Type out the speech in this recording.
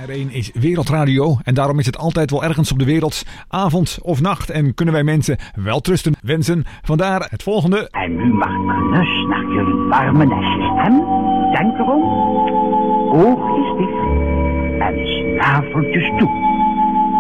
R1 is Wereldradio en daarom is het altijd wel ergens op de wereld, avond of nacht. En kunnen wij mensen wel trusten wensen. Vandaar het volgende. En nu mag gerust naar jullie warme nestjes. En denk erom, oogjes dicht en snaveltjes toe.